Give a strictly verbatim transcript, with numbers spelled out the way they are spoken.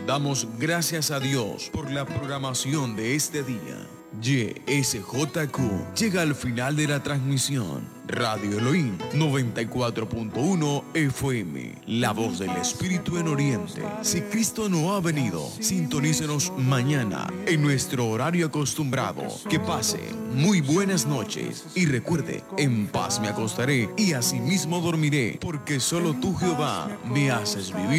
Damos gracias a Dios por la programación de este día. Y S J Q llega al final de la transmisión. Radio Elohim noventa y cuatro punto uno F M, la voz del Espíritu en Oriente. Si Cristo no ha venido, sintonícenos mañana en nuestro horario acostumbrado. Que pase muy buenas noches y recuerde, en paz me acostaré y asimismo dormiré, porque solo tú, Jehová, me haces vivir.